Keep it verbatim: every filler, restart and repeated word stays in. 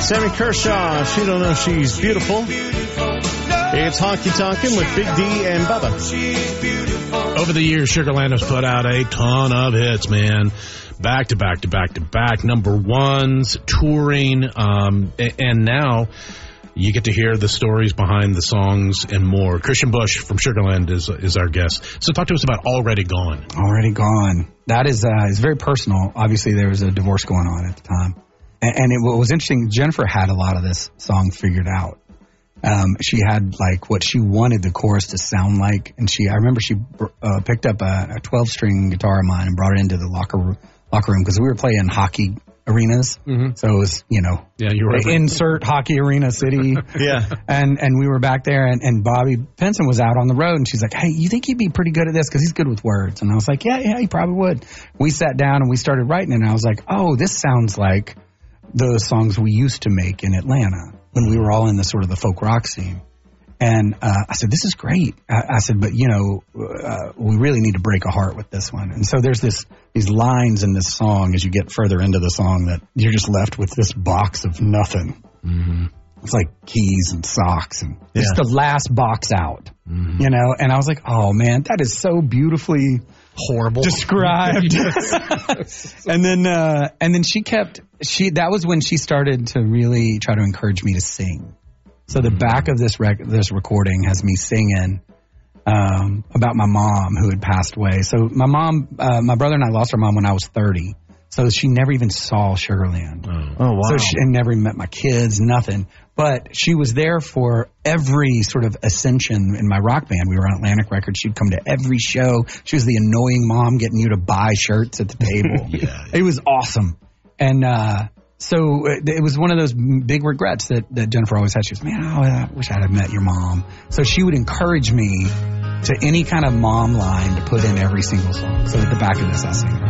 Sammy Kershaw, She Don't Know She's Beautiful. It's Honky Tonkin' with Big D and Bubba. Over the years, Sugarland has put out a ton of hits, man. Back to back to back to back. Number ones, touring, um, and now you get to hear the stories behind the songs and more. Christian Bush from Sugarland is is our guest. So talk to us about Already Gone. Already Gone. That is uh, is very personal. Obviously, there was a divorce going on at the time. And, and it, what was interesting, Jennifer had a lot of this song figured out. Um, she had like what she wanted the chorus to sound like. And she, I remember she uh, picked up a twelve-string guitar of mine and brought it into the locker room locker room because we were playing hockey arenas. Mm-hmm. So it was, you know, yeah, you were insert hockey arena city. Yeah. And and we were back there, and, and Bobby Pinson was out on the road, and she's like, hey, you think he'd be pretty good at this? Because he's good with words. And I was like, yeah, yeah, he probably would. We sat down, and we started writing it, and I was like, oh, this sounds like those songs we used to make in Atlanta when we were all in the sort of the folk rock scene. And uh, I said, this is great. I, I said, but, you know, uh, we really need to break a heart with this one. And so there's this these lines in this song as you get further into the song that you're just left with this box of nothing. Mm-hmm. It's like keys and socks and Yeah. it's the last box out, Mm-hmm. you know? And I was like, oh, man, that is so beautifully Horrible. described. and then uh, and then she kept, she that was when she started to really try to encourage me to sing. So the back of this rec- this recording has me singing um, about my mom who had passed away. So my mom, uh, my brother and I lost our mom when I was thirty. So she never even saw Sugarland. Oh. Oh, wow. So she and never met my kids, nothing. But she was there for every sort of ascension in my rock band. We were on Atlantic Records. She'd come to every show. She was the annoying mom getting you to buy shirts at the table. Yeah. It was awesome. And uh, so it was one of those big regrets that, that Jennifer always had. She was, man, oh, I wish I'd have met your mom. So she would encourage me to any kind of mom line to put in every single song. So at the back of this, I sing.